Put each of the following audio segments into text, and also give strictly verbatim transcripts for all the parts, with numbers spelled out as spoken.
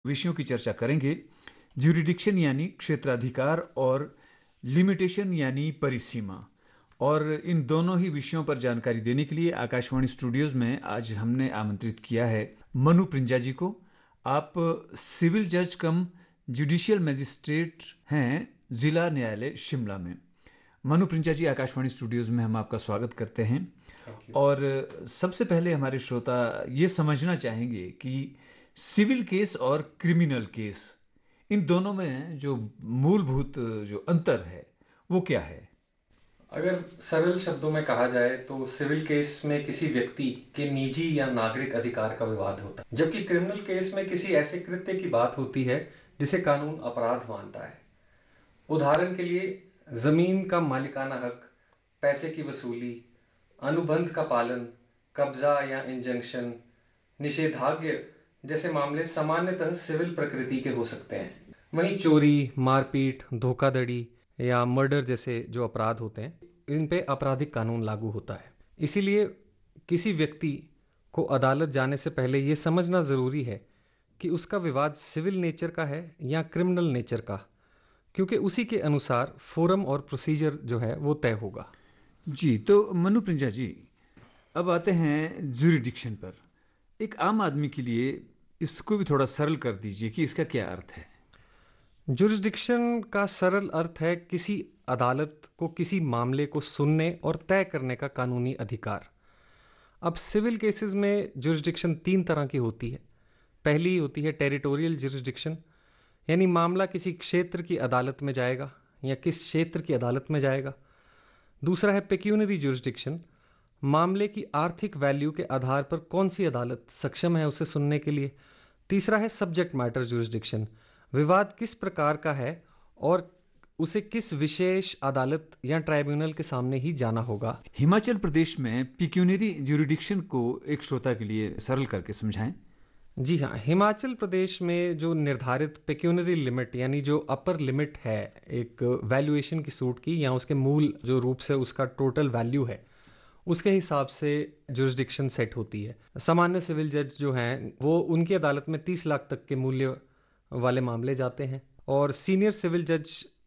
विषयों की चर्चा करेंगे। ज्यूरिडिक्शन यानी क्षेत्राधिकार और लिमिटेशन यानी परिसीमा। और इन दोनों ही विषयों पर जानकारी देने के लिए आकाशवाणी स्टूडियोज में आज हमने आमंत्रित किया है मनु प्रिंजा जी को। आप सिविल जज कम जुडिशियल मैजिस्ट्रेट हैं जिला न्यायालय शिमला में। मनु प्रिंजा जी, आकाशवाणी स्टूडियोज में हम आपका स्वागत करते हैं। और सबसे पहले हमारे श्रोता ये समझना चाहेंगे कि सिविल केस और क्रिमिनल केस, इन दोनों में जो मूलभूत जो अंतर है वो क्या है? अगर सरल शब्दों में कहा जाए तो सिविल केस में किसी व्यक्ति के निजी या नागरिक अधिकार का विवाद होता है, जबकि क्रिमिनल केस में किसी ऐसे कृत्य की बात होती है जिसे कानून अपराध मानता है। उदाहरण के लिए जमीन का मालिकाना हक, पैसे की वसूली, अनुबंध का पालन, कब्जा या इंजंक्शन, निषेधाज्ञा जैसे मामले सामान्यतः सिविल प्रकृति के हो सकते हैं। वहीं चोरी, मारपीट, धोखाधड़ी या मर्डर जैसे जो अपराध होते हैं, इन पे आपराधिक कानून लागू होता है। इसीलिए किसी व्यक्ति को अदालत जाने से पहले ये समझना जरूरी है कि उसका विवाद सिविल नेचर का है या क्रिमिनल नेचर का, क्योंकि उसी के अनुसार फोरम और प्रोसीजर जो है वो तय होगा। जी, तो मनु प्रिंजा जी, अब आते हैं ज्यूरिडिक्शन पर। एक आम आदमी के लिए इसको भी थोड़ा सरल कर दीजिए कि इसका क्या अर्थ है। ज्यूरिसडिक्शन का सरल अर्थ है किसी अदालत को किसी मामले को सुनने और तय करने का कानूनी अधिकार। अब सिविल केसेस में ज्यूरिसडिक्शन तीन तरह की होती है। पहली होती है टेरिटोरियल ज्यूरिसडिक्शन, यानी मामला किसी क्षेत्र की अदालत में जाएगा या किस क्षेत्र की अदालत में जाएगा। दूसरा है पेक्यूनरी ज्यूरिसडिक्शन, मामले की आर्थिक वैल्यू के आधार पर कौन सी अदालत सक्षम है उसे सुनने के लिए। तीसरा है सब्जेक्ट मैटर ज्यूरिसडिक्शन, विवाद किस प्रकार का है और उसे किस विशेष अदालत या ट्राइब्यूनल के सामने ही जाना होगा। हिमाचल प्रदेश में पिक्यूनरी ज्यूरिडिक्शन को एक श्रोता के लिए सरल करके समझाएं। जी हाँ, हिमाचल प्रदेश में जो निर्धारित पेक्यूनरी लिमिट यानी जो अपर लिमिट है एक वैल्यूएशन की सूट की या उसके मूल जो रूप से उसका टोटल वैल्यू है, उसके हिसाब से ज्यूरिसडिक्शन सेट होती है। सामान्य सिविल जज जो हैं वो उनकी अदालत में तीस लाख तक के मूल्य वाले मामले जाते हैं और सीनियर सिविल जज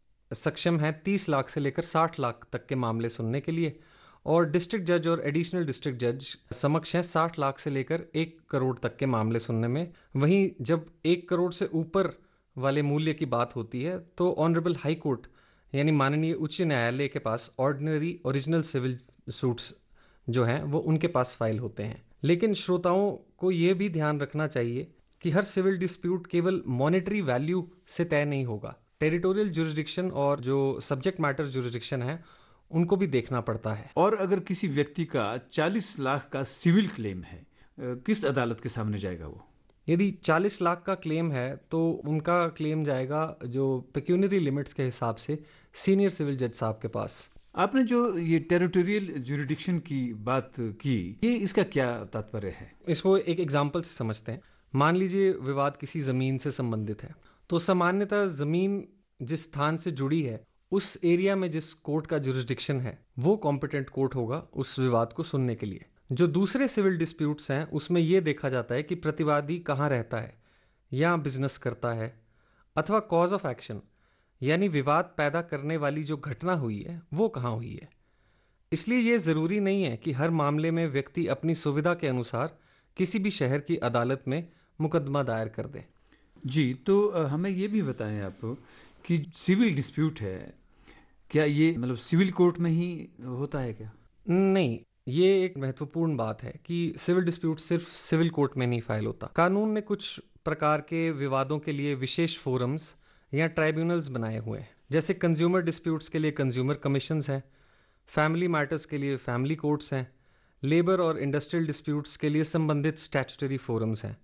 सक्षम हैं तीस लाख से लेकर साठ लाख तक के मामले सुनने के लिए, और डिस्ट्रिक्ट जज और एडिशनल डिस्ट्रिक्ट जज समक्ष हैं साठ लाख से लेकर एक करोड़ तक के मामले सुनने में। वहीं जब एक करोड़ से ऊपर वाले मूल्य की बात होती है तो ऑनरेबल हाई कोर्ट यानी माननीय उच्च न्यायालय के पास ऑर्डिनरी ओरिजिनल सिविल सूट्स जो हैं वो उनके पास फाइल होते हैं। लेकिन श्रोताओं को ये भी ध्यान रखना चाहिए कि हर सिविल डिस्प्यूट केवल मॉनेटरी वैल्यू से तय नहीं होगा। टेरिटोरियल ज्यूरिसडिक्शन और जो सब्जेक्ट मैटर ज्यूरिसडिक्शन है उनको भी देखना पड़ता है। और अगर किसी व्यक्ति का चालीस लाख का सिविल क्लेम है, किस अदालत के सामने जाएगा वो? यदि चालीस लाख का क्लेम है तो उनका क्लेम जाएगा जो पेक्यूनरी लिमिट्स के हिसाब से सीनियर सिविल जज साहब के पास। आपने जो ये टेरिटोरियल ज्यूरिडिक्शन की बात की, ये इसका क्या तात्पर्य है? इसको एक एग्जांपल से समझते हैं। मान लीजिए विवाद किसी जमीन से संबंधित है, तो सामान्यतः जमीन जिस स्थान से जुड़ी है उस एरिया में जिस कोर्ट का ज्यूरिसडिक्शन है वो कॉम्पिटेंट कोर्ट होगा उस विवाद को सुनने के लिए। जो दूसरे सिविल डिस्प्यूट्स हैं उसमें यह देखा जाता है कि प्रतिवादी कहाँ रहता है या बिजनेस करता है, अथवा कॉज ऑफ एक्शन यानी विवाद पैदा करने वाली जो घटना हुई है वो कहाँ हुई है। इसलिए यह जरूरी नहीं है कि हर मामले में व्यक्ति अपनी सुविधा के अनुसार किसी भी शहर की अदालत में मुकदमा दायर कर दे। जी, तो हमें ये भी बताएं आप कि सिविल डिस्प्यूट है, क्या ये मतलब सिविल कोर्ट में ही होता है क्या? नहीं, ये एक महत्वपूर्ण बात है कि सिविल डिस्प्यूट सिर्फ सिविल कोर्ट में नहीं फाइल होता। कानून ने कुछ प्रकार के विवादों के लिए विशेष फोरम्स या ट्राइब्यूनल्स बनाए हुए हैं। जैसे कंज्यूमर डिस्प्यूट्स के लिए कंज्यूमर कमीशंस हैं, फैमिली मैटर्स के लिए फैमिली कोर्ट्स हैं, लेबर और इंडस्ट्रियल डिस्प्यूट्स के लिए संबंधित स्टैट्यूटरी फोरम्स हैं।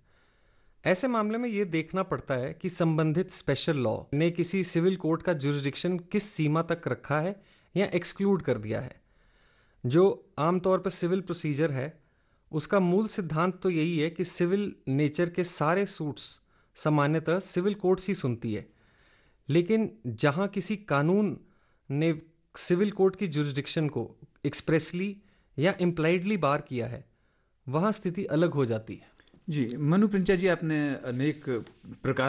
ऐसे मामले में यह देखना पड़ता है कि संबंधित स्पेशल लॉ ने किसी सिविल कोर्ट का ज्यूरिसडिक्शन किस सीमा तक रखा है या एक्सक्लूड कर दिया है। जो आमतौर पर सिविल प्रोसीजर है उसका मूल सिद्धांत तो यही है कि सिविल नेचर के सारे सूट्स सामान्यतः सिविल कोर्ट्स ही सुनती है, लेकिन जहां किसी कानून ने सिविल कोर्ट की ज्यूरिसडिक्शन को एक्सप्रेसली या इम्प्लाइडली बार किया है वहां स्थिति अलग हो जाती है। जी, मनु प्रिंचा जी, आपने अनेक प्रकार